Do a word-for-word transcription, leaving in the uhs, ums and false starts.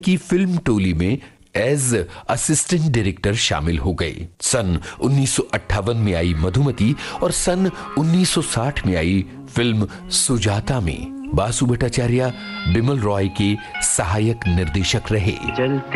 की फिल्म टोली में as assistant director शामिल हो गए। सन उन्नीस सौ अट्ठावन में आई मधुमती और सन उन्नीस सौ साठ में आई फिल्म सुजाता में बासु भट्टाचार्य बिमल रॉय के सहायक निर्देशक रहे।